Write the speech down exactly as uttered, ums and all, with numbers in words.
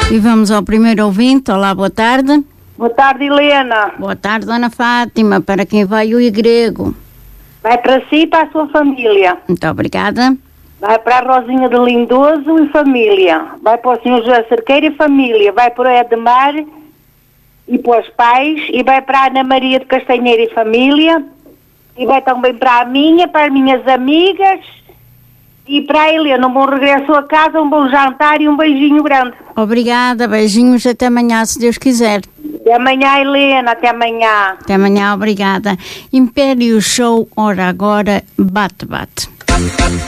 E vamos ao primeiro ouvinte. Olá, boa tarde. Boa tarde, Helena. Boa tarde, Dona Fátima. Para quem vai o grego? Vai para si e para a sua família. Muito obrigada. Vai para a Rosinha de Lindoso e família. Vai para o senhor José Cerqueira e família. Vai para o Edmar e para os pais. E vai para a Ana Maria de Castanheira e família. E vai também para a minha, para as minhas amigas. E para a Helena, um bom regresso a casa, um bom jantar e um beijinho grande. Obrigada, beijinhos, até amanhã, se Deus quiser. Até amanhã, Helena, até amanhã. Até amanhã, obrigada. Império Show, ora agora, bate-bate.